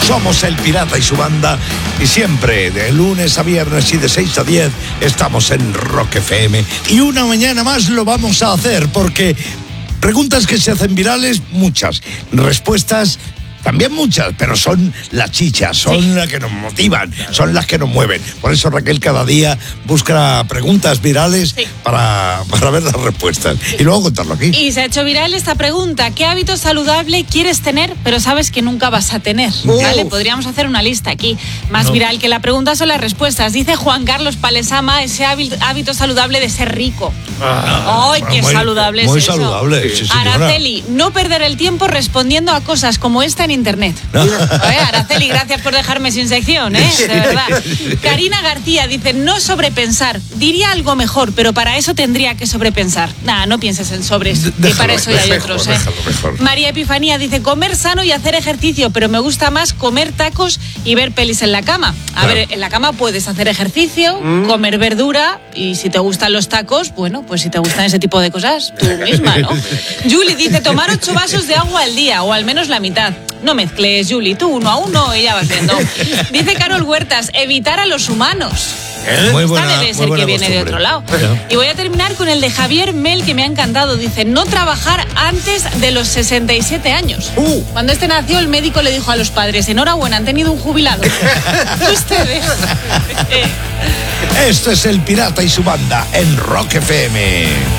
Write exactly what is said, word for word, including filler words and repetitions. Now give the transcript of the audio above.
Somos El Pirata y su banda y siempre de lunes a viernes y de seis a diez estamos en Rock F M. Y una mañana más lo vamos a hacer porque preguntas que se hacen virales, muchas. Respuestas también muchas, pero son las chichas, son sí. las que nos motivan, son las que nos mueven. Por eso Raquel cada día busca preguntas virales sí. para, para ver las respuestas sí. y luego contarlo aquí. Y se ha hecho viral esta pregunta: ¿qué hábito saludable quieres tener pero sabes que nunca vas a tener? Oh. ¿Vale? Podríamos hacer una lista aquí. Más no. viral que la pregunta son las respuestas. Dice Juan Carlos Palesama, ese hábito saludable de ser rico. Ah, ¡Ay, qué muy, saludable muy es eso! Muy saludable, sí, Araceli, no perder el tiempo respondiendo a cosas como esta en internet. No. Oye, Araceli, gracias por dejarme sin sección, ¿eh? De verdad. Karina García dice, no sobrepensar. Diría algo mejor, pero para eso tendría que sobrepensar. Nada, no pienses en sobres, que para eso ya hay mejor, otros, ¿eh? Déjalo, mejor. María Epifanía dice, comer sano y hacer ejercicio, pero me gusta más comer tacos y ver pelis en la cama. A claro. ver, en la cama puedes hacer ejercicio, mm. comer verdura, y si te gustan los tacos, bueno, pues si te gustan ese tipo de cosas, tú misma, ¿no? Julie dice, tomar ocho vasos de agua al día, o al menos la mitad. No mezcles, Julie, tú uno a uno y ya vas viendo. Dice Carol Huertas, evitar a los humanos. ¿Eh? Muy buena, Esta debe ser que viene de otro lado. Bueno. Y voy a terminar con el de Javier Mel, que me ha encantado. Dice, no trabajar antes de los sesenta y siete años. Uh. Cuando este nació, el médico le dijo a los padres, enhorabuena, han tenido un jubilado. Ustedes. Esto es El Pirata y su banda en Rock F M.